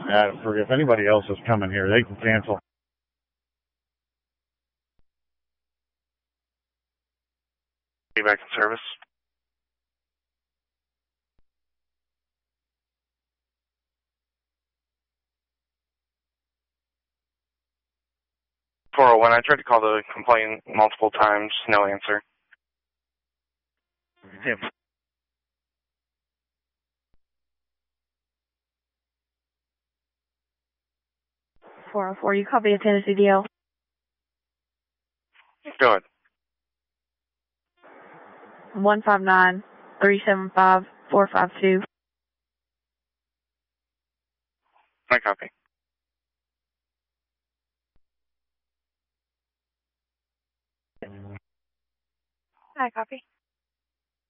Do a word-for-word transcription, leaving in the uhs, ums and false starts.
Uh, for if anybody else is coming here, they can cancel. Be back in service. four oh one, I tried to call the complaint multiple times, no answer. Yep. four oh four, you copy a Tennessee D L? Go ahead. one five nine, three seven five, four five two. I copy. I copy.